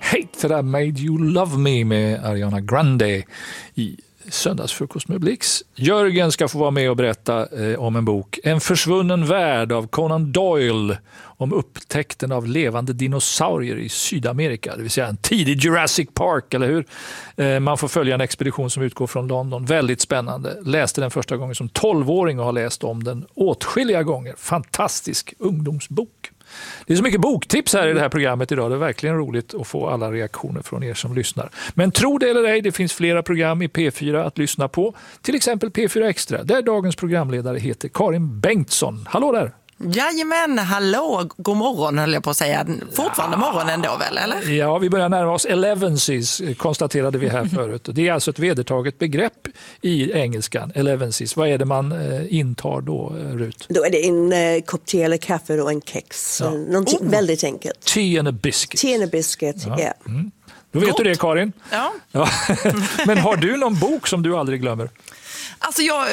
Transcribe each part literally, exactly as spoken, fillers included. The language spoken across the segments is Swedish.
Hate That I Made You Love Me med Ariana Grande i Söndagsfrukost med Blix. Jörgen ska få vara med och berätta eh, om en bok, En försvunnen värld av Conan Doyle, om upptäckten av levande dinosaurier i Sydamerika, det vill säga en tidig Jurassic Park, eller hur? Eh, man får följa en expedition som utgår från London. Väldigt spännande. Läste den första gången som tolvåring och har läst om den åtskilliga gånger. Fantastisk ungdomsbok. Det är så mycket boktips här i det här programmet idag. Det är verkligen roligt att få alla reaktioner från er som lyssnar. Men tro det eller ej, det finns flera program i P fyra att lyssna på. Till exempel P fyra Extra, där dagens programledare heter Karin Bengtsson. Hallå där! Jajamän, hallå, god morgon höll jag på att säga. Fortfarande ja. Morgon ändå väl, eller? Ja, vi börjar närma oss elevensies, konstaterade vi här förut. Det är alltså ett vedertaget begrepp i engelskan, elevensies. Vad är det man eh, intar då, Rut? Då är det en eh, kopp te eller kaffe och en kex. Ja. Någonting oh. väldigt enkelt. Tea and a biscuit. Tea and a biscuit, ja. Yeah. Mm. Då vet Gott. Du det, Karin. Ja. ja. Men har du någon bok som du aldrig glömmer? Alltså jag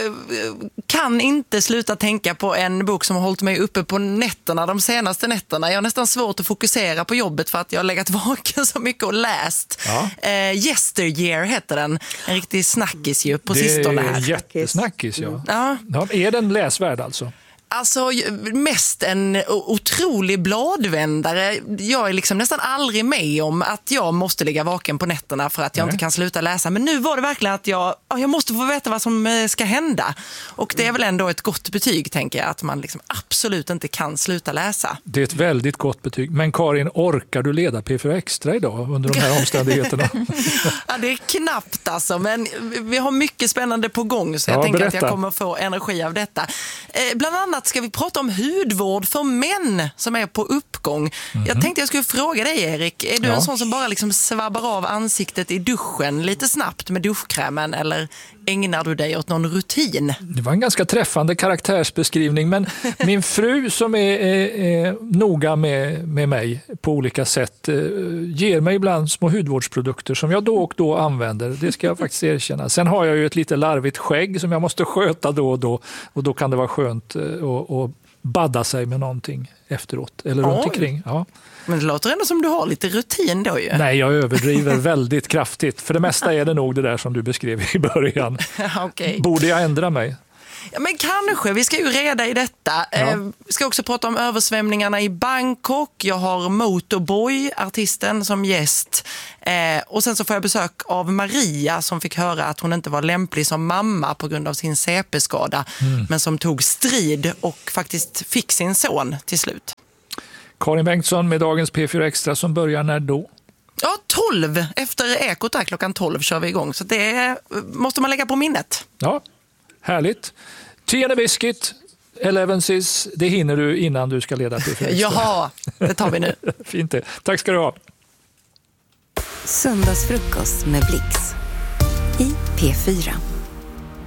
kan inte sluta tänka på en bok som har hållit mig uppe på nätterna de senaste nätterna. Jag har nästan svårt att fokusera på jobbet för att jag har legat vaken så mycket och läst. Ja. Eh, Yesteryear heter den. En riktig snackis ju på det sistone här. Det är jättesnackis, ja. Ja. Ja. Är den läsvärd alltså? Alltså mest en otrolig bladvändare. Jag är liksom nästan aldrig med om att jag måste ligga vaken på nätterna för att jag Nej. Inte kan sluta läsa. Men nu var det verkligen att jag, jag måste få veta vad som ska hända. Och det är väl ändå ett gott betyg, tänker jag, att man liksom absolut inte kan sluta läsa. Det är ett väldigt gott betyg. Men Karin, orkar du leda P fyra Extra idag under de här omständigheterna? Ja, det är knappt alltså. Men vi har mycket spännande på gång, så jag ja, tänker berätta. Att jag kommer få energi av detta. Eh, bland annat ska vi prata om hudvård för män som är på uppgång. Mm-hmm. Jag tänkte jag skulle fråga dig, Erik. Är du ja. En sån som bara liksom svabbar av ansiktet i duschen lite snabbt med duschkrämen, eller ägnar du dig åt någon rutin? Det var en ganska träffande karaktärsbeskrivning, men min fru som är, är, är noga med, med mig på olika sätt eh, ger mig ibland små hudvårdsprodukter som jag då och då använder. Det ska jag faktiskt erkänna. Sen har jag ju ett lite larvigt skägg som jag måste sköta då och då, och då kan det vara skönt att och badda sig med någonting efteråt eller runt omkring. Ja. Men det låter ändå som du har lite rutin då ju. Nej, jag överdriver väldigt kraftigt. För det mesta är det nog det där som du beskrev i början. Okay. Borde jag ändra mig? Ja, men kanske. Vi ska ju reda i detta. Ja. Eh, vi ska också prata om översvämningarna i Bangkok. Jag har Motorboy, artisten, som gäst. Eh, och sen så får jag besök av Maria som fick höra att hon inte var lämplig som mamma på grund av sin C P-skada. Mm. Men som tog strid och faktiskt fick sin son till slut. Karin Bengtsson med dagens P fyra Extra som börjar när då? Ja, tolv. Efter Ekot där klockan tolv kör vi igång. Så det måste man lägga på minnet. Ja, härligt. Tea and a biscuit, elevensies, det hinner du innan du ska leda P fyra Extra. Jaha, det tar vi nu. Fint det. Tack ska du ha. Söndagsfrukost med Blix i P fyra.